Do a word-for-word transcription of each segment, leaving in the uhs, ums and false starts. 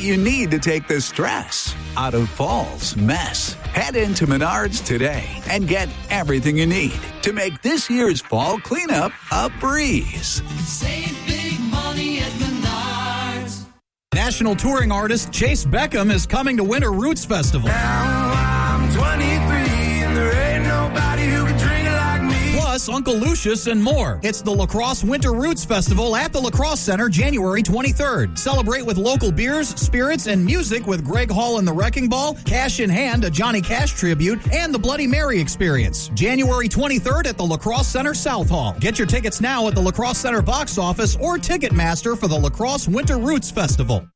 you need to take the stress out of fall's mess. Head into Menards today and get everything you need to make this year's fall cleanup a breeze. Save big money at Menards. National touring artist Chase Beckham is coming to Winter Roots Festival. Now I'm twenty-three and there ain't nobody who can drink it like me. Plus, Uncle Lucius and more. It's the La Crosse Winter Roots Festival at the La Crosse Center, January twenty-third. Celebrate with local beers, spirits, and music with Greg Hall and the Wrecking Ball, Cash in Hand, a Johnny Cash tribute, and the Bloody Mary Experience. January twenty-third at the La Crosse Center South Hall. Get your tickets now at the La Crosse Center box office or Ticketmaster for the La Crosse Winter Roots Festival.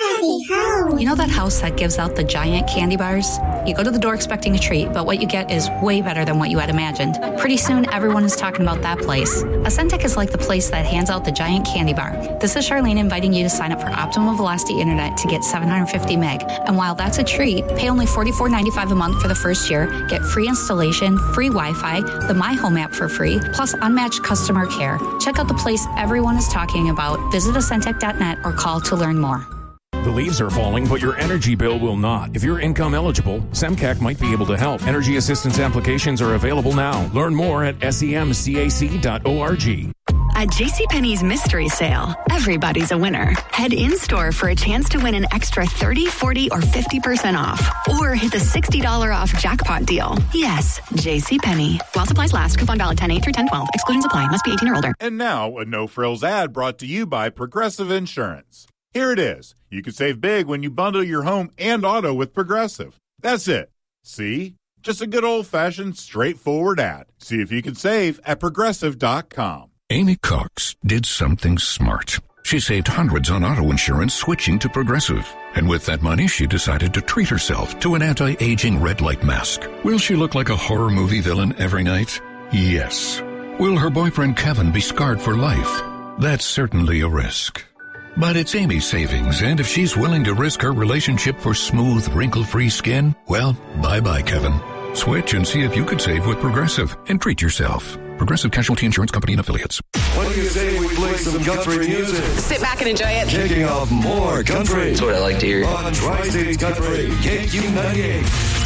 You know that house that gives out the giant candy bars? You go to the door expecting a treat, but what you get is way better than what you had imagined. Pretty soon, everyone is talking about that place. Ascentec is like the place that hands out the giant candy bar. This is Charlene inviting you to sign up for Optimum Velocity Internet to get seven hundred fifty meg. And while that's a treat, pay only forty-four ninety-five a month for the first year, get free installation, free Wi-Fi, the My Home app for free, plus unmatched customer care. Check out the place everyone is talking about. Visit Ascentec dot net or call to learn more. The leaves are falling, but your energy bill will not. If you're income eligible, SEMCAC might be able to help. Energy assistance applications are available now. Learn more at semcac dot org. At JCPenney's mystery sale, everybody's a winner. Head in-store for a chance to win an extra thirty, forty, or fifty percent off. Or hit the sixty dollars off jackpot deal. Yes, JCPenney. While supplies last, coupon valid ten eight through ten twelve. Exclusions apply. Must be eighteen or older. And now, a no-frills ad brought to you by Progressive Insurance. Here it is. You can save big when you bundle your home and auto with Progressive. That's it. See? Just a good old-fashioned, straightforward ad. See if you can save at progressive dot com. Amy Cox did something smart. She saved hundreds on auto insurance switching to Progressive. And with that money, she decided to treat herself to an anti-aging red light mask. Will she look like a horror movie villain every night? Yes. Will her boyfriend Kevin be scarred for life? That's certainly a risk. But it's Amy's savings, and if she's willing to risk her relationship for smooth, wrinkle-free skin, well, bye-bye, Kevin. Switch and see if you could save with Progressive and treat yourself. Progressive Casualty Insurance Company and Affiliates. What do you say we play some country music? Sit back and enjoy it. Kicking off more country. That's what I like to hear. On Tri-States Country, K Q ninety-eight.